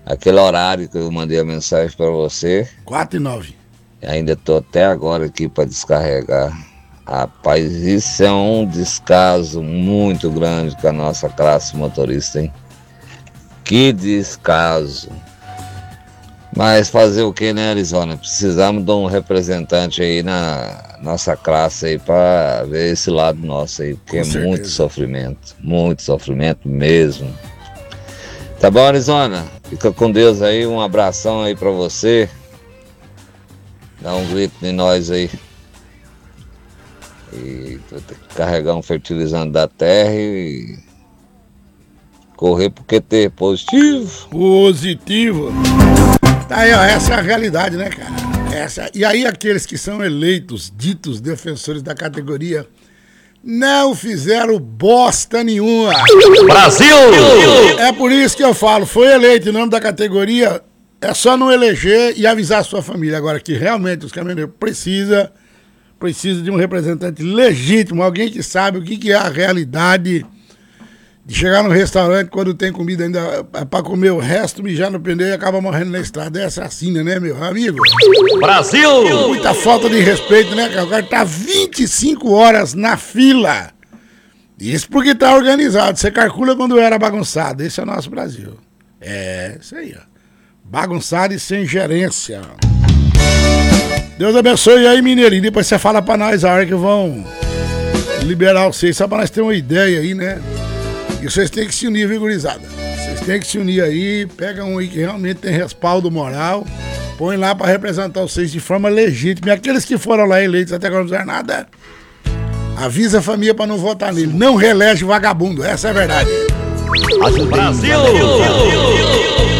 aquele horário que eu mandei a mensagem para você. 4:09. Ainda estou até agora aqui para descarregar. Rapaz, isso é um descaso muito grande com a nossa classe motorista, hein? Que descaso. Mas fazer o que, né, Arizona? Precisamos de um representante aí na nossa classe aí para ver esse lado nosso aí, porque é muito sofrimento mesmo. Tá bom, Arizona? Fica com Deus aí, um abração aí para você. Dá um grito em nós aí. E vou ter que carregar um fertilizante da terra e correr pro QT positivo. Positivo. Tá aí, ó, essa é a realidade, né, cara? E aí aqueles que são eleitos, ditos defensores da categoria, não fizeram bosta nenhuma. Brasil! É por isso que eu falo, foi eleito em nome da categoria, é só não eleger e avisar a sua família. Agora que realmente os caminhoneiros precisam de um representante legítimo, alguém que sabe o que é a realidade de chegar no restaurante quando tem comida ainda pra comer o resto, mijar no pneu e acaba morrendo na estrada. É assassina, né, meu amigo? Brasil! Muita falta de respeito, né, cara? O cara tá 25 horas na fila. Isso porque tá organizado. Você calcula quando era bagunçado. Esse é o nosso Brasil. É, isso aí, ó. Bagunçado e sem gerência. Deus abençoe aí, mineirinho. Depois você fala pra nós a hora que vão liberar vocês, só pra nós ter uma ideia aí, né? E vocês têm que se unir, viu, gurizada? Vocês têm que se unir aí, pega um aí que realmente tem respaldo moral, põe lá pra representar vocês de forma legítima. E aqueles que foram lá eleitos até agora não fizeram nada, avisa a família pra não votar nele. Não reelege vagabundo, essa é a verdade. Brasil!